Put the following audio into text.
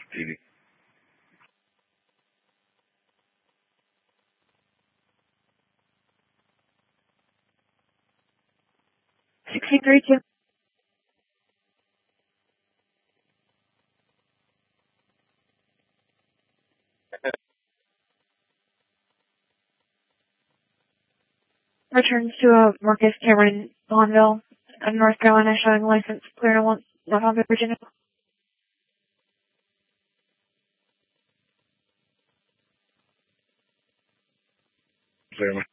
TV. 63-2. Returns to Marcus Cameron, Bonneville, North Carolina, showing license clear to Norfolk, Virginia. Clear.